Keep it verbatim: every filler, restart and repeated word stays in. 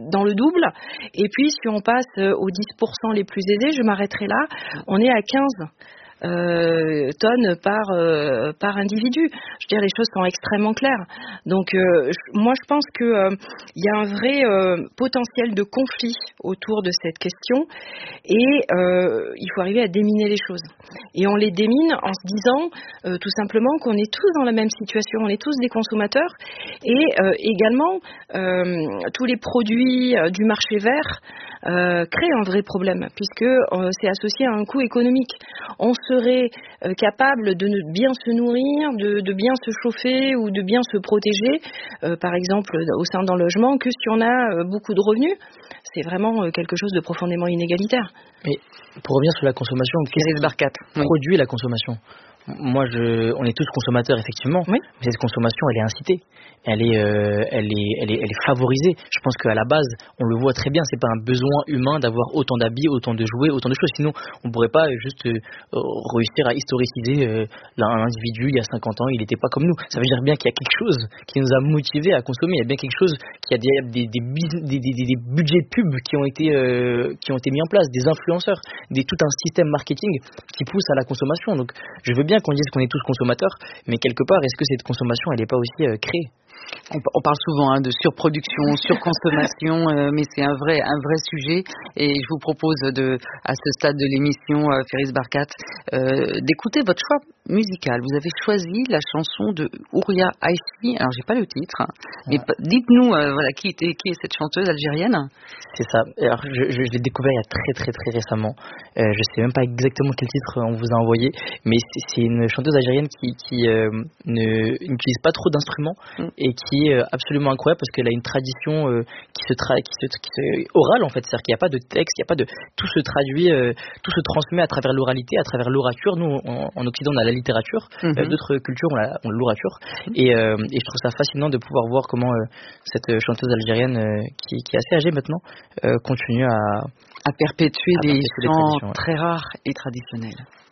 dans le double. Et puis, si on passe aux dix pour cent les plus aisés, je m'arrêterai là, on est à quinze Euh, tonnes par euh, par individu. Je veux dire, les choses sont extrêmement claires. Donc, euh, je, moi, je pense que euh, il y a un vrai euh, potentiel de conflit autour de cette question, et euh, il faut arriver à déminer les choses. Et on les démine en se disant euh, tout simplement qu'on est tous dans la même situation, on est tous des consommateurs, et euh, également euh, tous les produits euh, du marché vert euh, créent un vrai problème, puisque euh, c'est associé à un coût économique. On serait euh, capable de bien se nourrir, de, de bien se chauffer ou de bien se protéger, euh, par exemple au sein d'un logement, que si on a euh, beaucoup de revenus. C'est vraiment euh, quelque chose de profondément inégalitaire. Mais pour revenir sur la consommation, qu'est-ce qui produit la consommation ? Moi, je, on est tous consommateurs, effectivement, oui. mais cette consommation, elle est incitée, elle est, euh, elle est, elle est, elle est favorisée. Je pense qu'à la base, on le voit très bien, c'est pas un besoin humain d'avoir autant d'habits, autant de jouets, autant de choses. Sinon, on pourrait pas juste euh, réussir à historiciser euh, un individu il y a cinquante ans, il n'était pas comme nous. Ça veut dire bien qu'il y a quelque chose qui nous a motivés à consommer. Il y a bien quelque chose, qui a des, des, des, des, des, des budgets pubs qui ont été, euh, qui ont été mis en place, des influenceurs, des, tout un système marketing qui pousse à la consommation. Donc, je veux bien qu'on dise qu'on est tous consommateurs, mais quelque part, est-ce que cette consommation, elle n'est pas aussi euh, créée ? On, on parle souvent hein, de surproduction, surconsommation, euh, mais c'est un vrai, un vrai sujet. Et je vous propose de, à ce stade de l'émission, euh, Ferriz Barkat, euh, d'écouter votre choix musical. Vous avez choisi la chanson de Houria Aïchi. Alors, j'ai pas le titre, hein, mais ouais. Dites-nous, euh, voilà, qui, était, qui est cette chanteuse algérienne ? C'est ça. Alors, je, je, je l'ai découvert il y a très très très récemment. Euh, je sais même pas exactement quel titre on vous a envoyé, mais c'est, c'est une chanteuse algérienne qui, qui euh, ne, n'utilise pas trop d'instruments mm. et qui est absolument incroyable parce qu'elle a une tradition euh, qui se tra- qui se, qui se orale en fait, c'est-à-dire qu'il n'y a pas de texte, il y a pas de tout se traduit, euh, tout se transmet à travers l'oralité, à travers l'orature. Nous, on, en Occident, on a la littérature, mm-hmm. euh, d'autres cultures ont, la, ont l'orature, mm-hmm. et, euh, et je trouve ça fascinant de pouvoir voir comment euh, cette chanteuse algérienne euh, qui, qui est assez âgée maintenant euh, continue à à perpétuer à des perpétuer chants ouais. très rares et traditionnels.